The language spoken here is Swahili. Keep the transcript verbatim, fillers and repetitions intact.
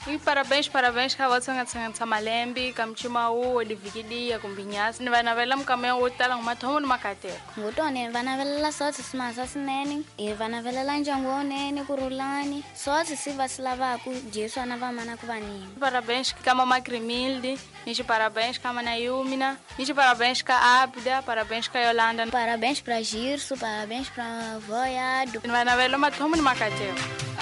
E parabéns, parabéns ka watsa nga tsanga tsa malembi kamchima u olivikidi ya kumbinyasi. Ni vana vela mkamea u tala ngumathomo ni makateko. Ngutone vana vela sote simasa sinene, e vana vela lanjangu onene kurulani. Sote siva silavaku Jesu anavamana kuvanini. Parabéns ka mama Crimilde, nishi parabéns ka mana Yumina, nishi parabéns ka Abda, parabéns ka Yolanda. Parabéns pra Girso, parabéns pra Voiado. Ni vana vela mathomo ni makateko.